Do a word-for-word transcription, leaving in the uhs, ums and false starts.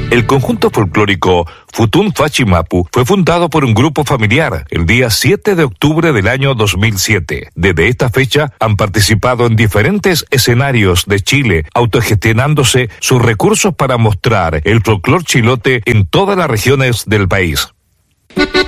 El conjunto folclórico Futún Fachimapu fue fundado por un grupo familiar el día siete de octubre del año dos mil siete. Desde esta fecha han participado en diferentes escenarios de Chile, autogestionándose sus recursos para mostrar el folclor chilote en todas las regiones del país.